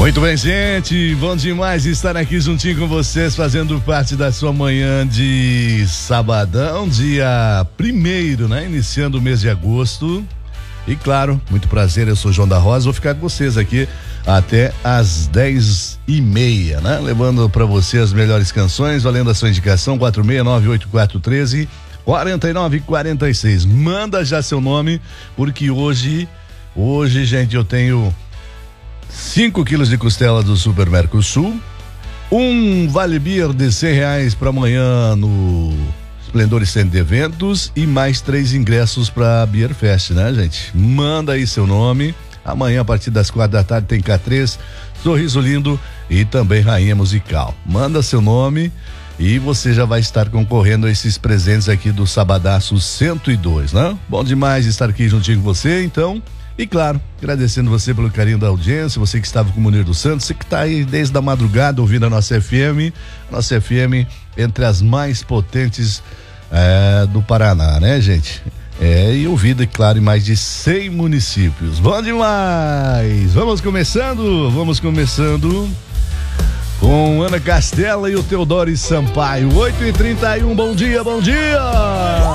Muito bem, gente, bom demais estar aqui juntinho com vocês, fazendo parte da sua manhã de sabadão, dia 1º, né? Iniciando o mês de agosto. E claro, muito prazer, eu sou João da Rosa, vou ficar com vocês aqui até às 10h30, né? Levando para você as melhores canções, valendo a sua indicação, 4698413-4946. Manda já seu nome, porque hoje, gente, eu tenho 5 quilos de costela do Super Mercosul, um Vale Beer de R$100 para amanhã no Esplendor Centro de Eventos e mais 3 ingressos para Beer Fest, né, gente? Manda aí seu nome. Amanhã, a partir das 4 da tarde, tem K3, Sorriso Lindo e também Rainha Musical. Manda seu nome e você já vai estar concorrendo a esses presentes aqui do Sabadaço 102, né? Bom demais estar aqui juntinho com você, então. E claro, agradecendo você pelo carinho da audiência, você que estava com o Munir dos Santos, você que está aí desde a madrugada ouvindo a nossa FM entre as mais potentes do Paraná, né, gente? E ouvida, claro, em mais de 100 municípios. Bom demais! Vamos começando com Ana Castela e o Teodoro Sampaio. 8h31, bom dia!